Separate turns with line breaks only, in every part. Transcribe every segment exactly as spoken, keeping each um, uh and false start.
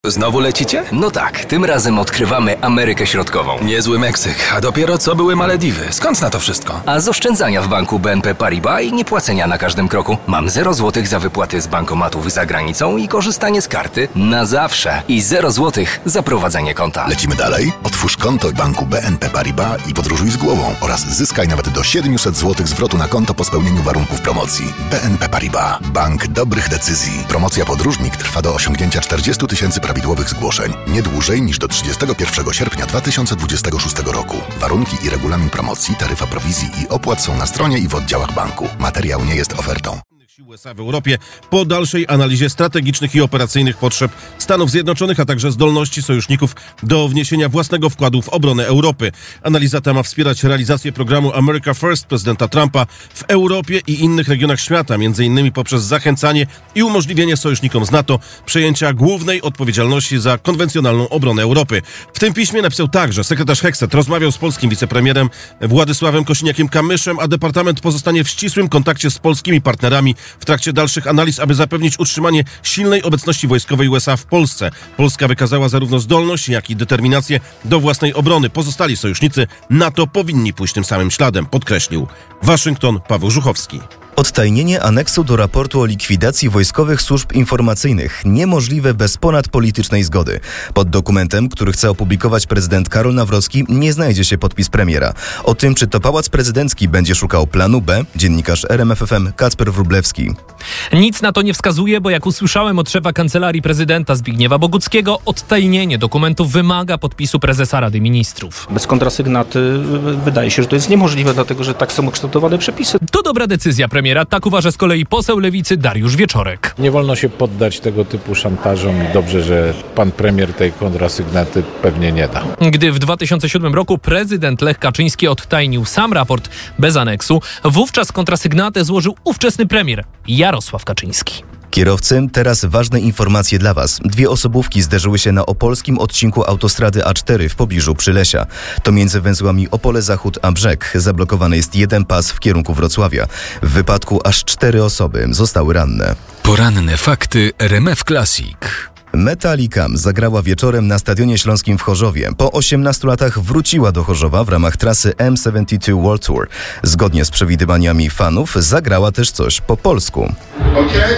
Znowu lecicie?
No tak, tym razem odkrywamy Amerykę Środkową.
Niezły Meksyk, a dopiero co były Malediwy. Skąd na to wszystko?
A z oszczędzania w banku B N P Paribas i niepłacenia na każdym kroku. Mam zero złotych za wypłaty z bankomatów za granicą i korzystanie z karty na zawsze. I zero złotych za prowadzenie konta.
Lecimy dalej? Otwórz konto w banku B N P Paribas i podróżuj z głową oraz zyskaj nawet do siedemset złotych zwrotu na konto po spełnieniu warunków promocji. B N P Paribas. Bank dobrych decyzji. Promocja Podróżnik trwa do osiągnięcia czterdzieści tysięcy prawidłowych zgłoszeń. Nie dłużej niż do trzydziestego pierwszego sierpnia dwa tysiące dwudziestego szóstego roku. Warunki i regulamin promocji, taryfa prowizji i opłat są na stronie i w oddziałach banku. Materiał nie jest ofertą.
U S A w Europie po dalszej analizie strategicznych i operacyjnych potrzeb Stanów Zjednoczonych, a także zdolności sojuszników do wniesienia własnego wkładu w obronę Europy. Analiza ta ma wspierać realizację programu America First prezydenta Trumpa w Europie i innych regionach świata, między innymi poprzez zachęcanie i umożliwienie sojusznikom z NATO przejęcia głównej odpowiedzialności za konwencjonalną obronę Europy. W tym piśmie napisał także sekretarz Hexet rozmawiał z polskim wicepremierem Władysławem Kosiniakiem-Kamyszem, a departament pozostanie w ścisłym kontakcie z polskimi partnerami w trakcie dalszych analiz, aby zapewnić utrzymanie silnej obecności wojskowej U S A w Polsce. Polska wykazała zarówno zdolność, jak i determinację do własnej obrony. Pozostali sojusznicy NATO powinni pójść tym samym śladem, podkreślił Waszyngton. Paweł Żuchowski.
Odtajnienie aneksu do raportu o likwidacji wojskowych służb informacyjnych niemożliwe bez ponadpolitycznej zgody. Pod dokumentem, który chce opublikować prezydent Karol Nawrocki, nie znajdzie się podpis premiera. O tym, czy to Pałac Prezydencki będzie szukał planu B, dziennikarz R M F F M Kacper Wróblewski.
Nic na to nie wskazuje, bo jak usłyszałem od szefa Kancelarii Prezydenta Zbigniewa Boguckiego, odtajnienie dokumentów wymaga podpisu prezesa Rady Ministrów.
Bez kontrasygnaty wydaje się, że to jest niemożliwe, dlatego że tak są ukształtowane przepisy.
To dobra decyzja premiera, tak uważa z kolei poseł Lewicy Dariusz Wieczorek.
Nie wolno się poddać tego typu szantażom i dobrze, że pan premier tej kontrasygnaty pewnie nie da.
Gdy w dwa tysiące siódmym roku prezydent Lech Kaczyński odtajnił sam raport bez aneksu, wówczas kontrasygnatę złożył ówczesny premier Jarosław Kaczyński.
Kierowcy, teraz ważne informacje dla Was. Dwie osobówki zderzyły się na opolskim odcinku autostrady A cztery w pobliżu Przylesia. To między węzłami Opole Zachód a Brzeg. Zablokowany jest jeden pas w kierunku Wrocławia. W wypadku aż cztery osoby zostały ranne.
Poranne fakty R M F Classic.
Metallica zagrała wieczorem na Stadionie Śląskim w Chorzowie. Po osiemnastu latach wróciła do Chorzowa w ramach trasy M siedemdziesiąt dwa World Tour. Zgodnie z przewidywaniami fanów zagrała też coś po polsku.
Okay.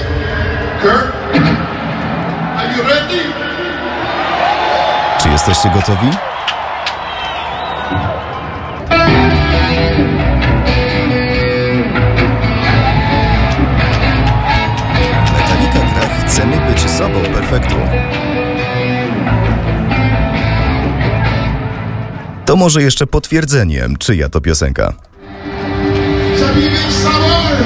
Kurt, are you ready?
Czy jesteście gotowi? Metallica gra Chcemy być sobą perfektu. To może jeszcze potwierdzenie, czyja to piosenka.
Chcemy być sobą!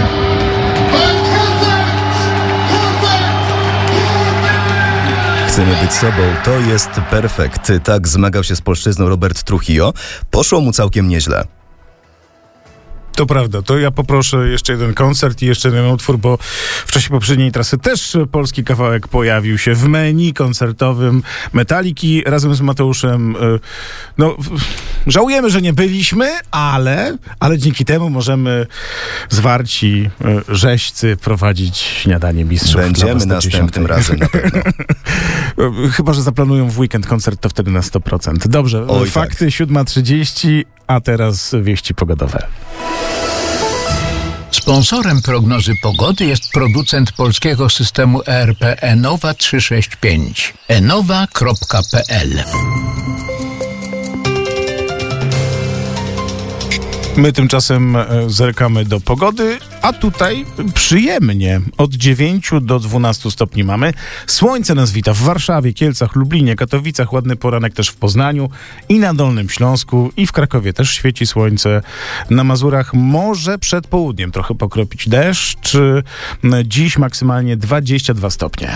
Chcemy być sobą, to jest perfekt. Tak zmagał się z polszczyzną Robert Trujillo. Poszło mu całkiem nieźle.
To prawda, to ja poproszę jeszcze jeden koncert i jeszcze jeden utwór, bo w czasie poprzedniej trasy też polski kawałek pojawił się w menu koncertowym Metalliki razem z Mateuszem. No, żałujemy, że nie byliśmy, ale, ale dzięki temu możemy zwarci rzeźcy prowadzić śniadanie mistrzów.
Będziemy następnym razem na pewno.
Chyba że zaplanują w weekend koncert, to wtedy na sto procent. Dobrze,
Oj,
fakty
tak.
siódma trzydzieści, a teraz wieści pogodowe.
Sponsorem prognozy pogody jest producent polskiego systemu E R P Enowa trzysta sześćdziesiąt pięć. enowa kropka p l.
My tymczasem zerkamy do pogody, a tutaj przyjemnie. Od dziewięciu do dwunastu stopni mamy. Słońce nas wita w Warszawie, Kielcach, Lublinie, Katowicach. Ładny poranek też w Poznaniu i na Dolnym Śląsku. I w Krakowie też świeci słońce. Na Mazurach może przed południem trochę pokropić deszcz. Dziś maksymalnie dwadzieścia dwa stopnie.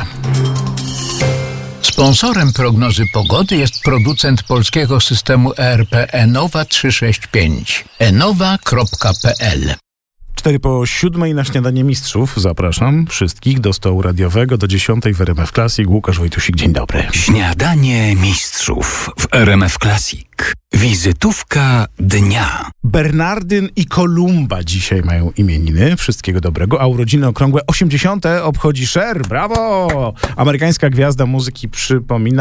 Sponsorem prognozy pogody jest producent polskiego systemu E R P Enowa trzysta sześćdziesiąt pięć. enowa kropka p l.
cztery po siódmej na śniadanie mistrzów. Zapraszam wszystkich do stołu radiowego do dziesiątej w R M F Classic. Łukasz Wojtusik, dzień dobry.
Śniadanie mistrzów w R M F Classic. Wizytówka dnia.
Bernardyn i Kolumba dzisiaj mają imieniny. Wszystkiego dobrego. A urodziny okrągłe osiemdziesiąte obchodzi Cher. Brawo! Amerykańska gwiazda muzyki przypomina